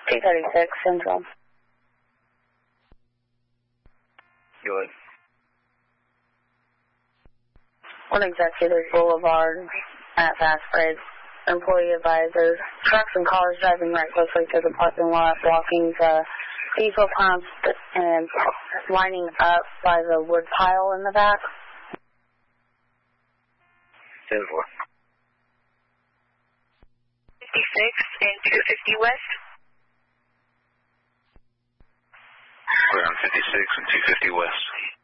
236 Central. Go ahead. One Executive Boulevard at Fast Break. Employee advisors. Trucks and cars driving recklessly through the parking lot, blocking the diesel pumps and lining up by the wood pile in the back. 10-4. 56 and 250 West. We're on 56 and 250 West.